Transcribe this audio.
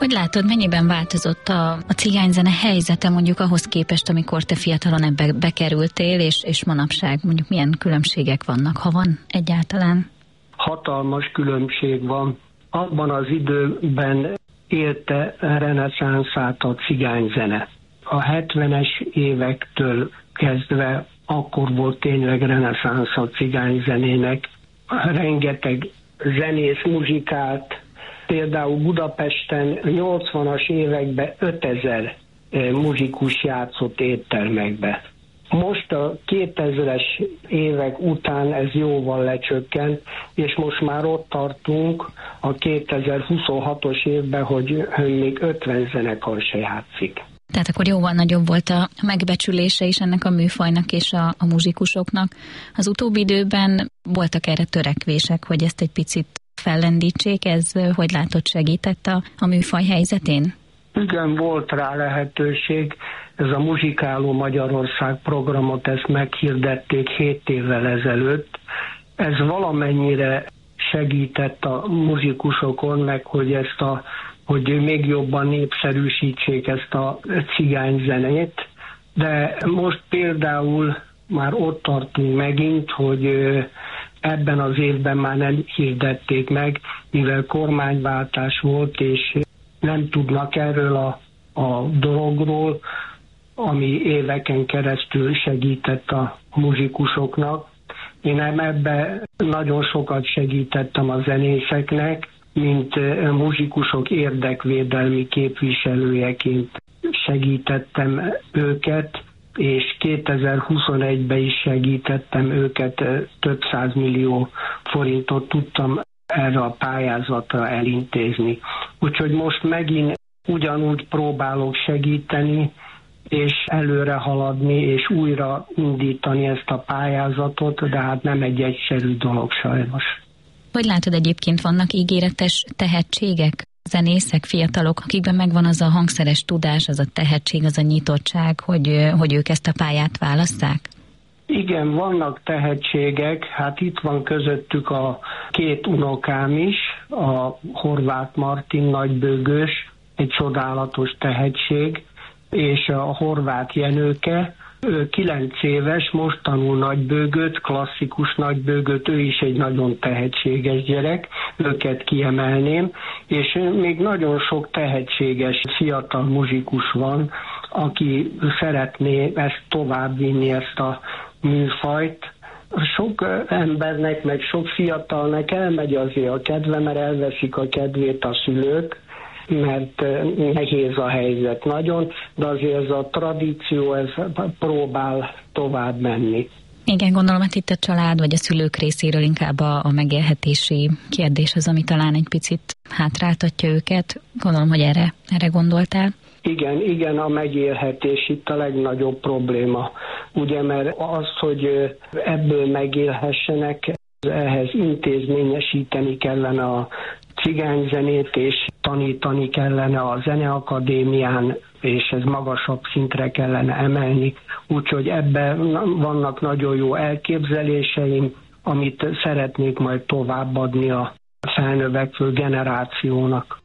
Hogy látod, mennyiben változott a cigányzene helyzete mondjuk ahhoz képest, amikor te fiatalon ebbe bekerültél, és manapság mondjuk milyen különbségek vannak, ha van egyáltalán? Hatalmas különbség van. Abban az időben élte reneszánszát a cigányzene. A 70-es évektől kezdve akkor volt tényleg reneszánsz a cigányzenének. Rengeteg zenész muzsikált, például Budapesten 80-as években 5000 muzsikus játszott éttermekbe. Most a 2000-es évek után ez jóval lecsökkent, és most már ott tartunk a 2026-os évben, hogy még 50 zenekar se játszik. Tehát akkor jóval nagyobb volt a megbecsülése is ennek a műfajnak és a muzsikusoknak. Az utóbbi időben voltak erre törekvések, hogy ezt egy picit fellendítsék, ez hogy látod, segített a műfaj helyzetén? Igen, volt rá lehetőség. Ez a Muzsikáló Magyarország programot, ezt meghirdették 7 évvel ezelőtt. Ez valamennyire segített a muzsikusokon, meg hogy még jobban népszerűsítsék ezt a cigányzenét. De most például már ott tartunk megint, hogy ebben az évben már nem hirdették meg, mivel kormányváltás volt, és nem tudnak erről a dologról, ami éveken keresztül segített a muzsikusoknak. Én ebben nagyon sokat segítettem a zenészeknek, mint muzsikusok érdekvédelmi képviselőjeként segítettem őket, és 2021-ben is segítettem őket, több 100 millió forintot tudtam erre a pályázatra elintézni. Úgyhogy most megint ugyanúgy próbálok segíteni, és előre haladni, és újra indítani ezt a pályázatot, de hát nem egy egyszerű dolog sajnos. Hogy látod, egyébként vannak ígéretes tehetségek, zenészek, fiatalok, akikben megvan az a hangszeres tudás, az a tehetség, az a nyitottság, hogy ők ezt a pályát válasszák? Igen, vannak tehetségek, hát itt van közöttük a 2 unokám is, a Horváth Martin nagybőgős, egy csodálatos tehetség, és a Horváth Jenőke, ő 9 éves, most tanul nagybőgőt, klasszikus nagybőgőt, ő is egy nagyon tehetséges gyerek, őket kiemelném, és még nagyon sok tehetséges fiatal muzsikus van, aki szeretné ezt továbbvinni, ezt a műfajt. Sok embernek, meg sok fiatalnak elmegy azért a kedve, mert elveszik a kedvét a szülők, mert nehéz a helyzet nagyon, de azért ez a tradíció, ez próbál tovább menni. Igen, gondolom, hogy itt a család vagy a szülők részéről inkább a megélhetési kérdés az, ami talán egy picit hátráltatja őket. Gondolom, hogy erre gondoltál. Igen, a megélhetés itt a legnagyobb probléma. Ugye, mert az, hogy ebből megélhessenek, ehhez intézményesíteni kellene a cigányzenét, és tanítani kellene a zeneakadémián, és ez magasabb szintre kellene emelni. Úgyhogy ebben vannak nagyon jó elképzeléseim, amit szeretnék majd továbbadni a felnövekvő generációnak.